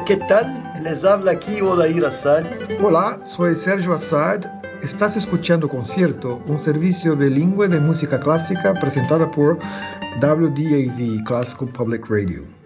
¿qué tal? Les habla aquí Odair Assad. Hola, soy Sergio Assad. Estás escuchando Concierto, un servicio bilingüe de música clásica presentada por WDAV Classical Public Radio.